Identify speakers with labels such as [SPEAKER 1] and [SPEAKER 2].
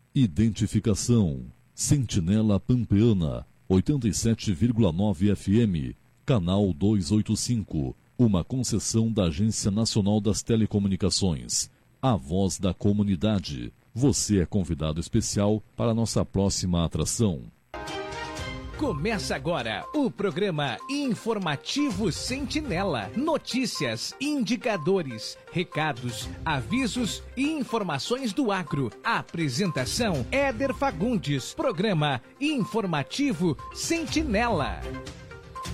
[SPEAKER 1] Identificação: Sentinela Pampeana, 87,9 FM, canal 285, uma concessão da Agência Nacional das Telecomunicações. A voz da comunidade. Você é convidado especial para a nossa próxima atração.
[SPEAKER 2] Começa agora o programa Informativo Sentinela. Notícias, indicadores, recados, avisos e informações do agro. Apresentação: Éder Fagundes. Programa Informativo Sentinela.